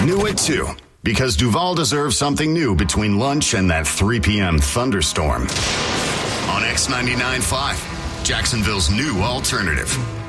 New at 2, because Duval deserves something new between lunch and that 3 p.m. thunderstorm. On X99.5, Jacksonville's new alternative.